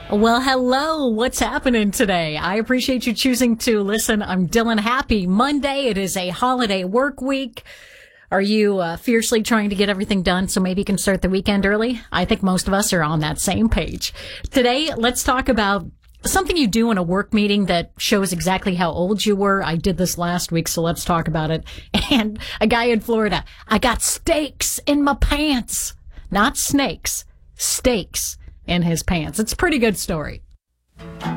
Well, hello. What's happening today? I appreciate you choosing to listen. I'm Dylan. Happy Monday. It is a holiday work week. Are you fiercely trying to get everything done so maybe you can start the weekend early? I think most of us are on that same page. Today, let's talk about something you do in a work meeting that shows exactly how old you were. I did this last week, so let's talk about it. And a guy in Florida, I got steaks in my pants. Not snakes, steaks in his pants. It's a pretty good story.